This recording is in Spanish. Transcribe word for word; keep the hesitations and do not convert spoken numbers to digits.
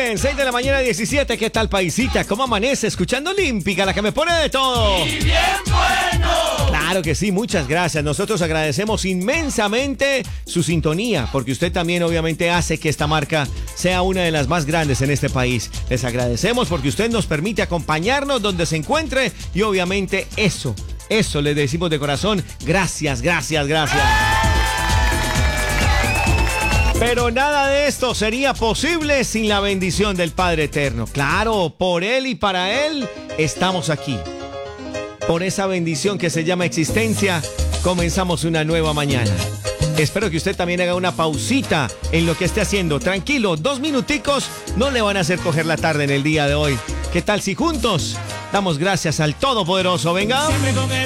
bien, seis de la mañana, diecisiete. ¿Qué tal, paisita? ¿Cómo amanece? Escuchando Olímpica, la que me pone de todo. ¡Y bien bueno! Claro que sí, muchas gracias. Nosotros agradecemos inmensamente su sintonía, porque usted también obviamente hace que esta marca sea una de las más grandes en este país. Les agradecemos porque usted nos permite acompañarnos donde se encuentre y obviamente eso, eso le decimos de corazón. Gracias, gracias, gracias. Pero nada de esto sería posible sin la bendición del Padre Eterno. Claro, por Él y para Él estamos aquí. Por esa bendición que se llama existencia, comenzamos una nueva mañana. Espero que usted también haga una pausita en lo que esté haciendo. Tranquilo, dos minuticos no le van a hacer coger la tarde en el día de hoy. ¿Qué tal si juntos damos gracias al Todopoderoso? Venga. Siempre con el